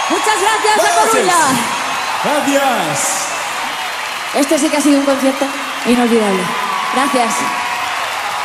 Muchas gracias a Coruña. Gracias. Este sí que ha sido un concierto inolvidable. Gracias.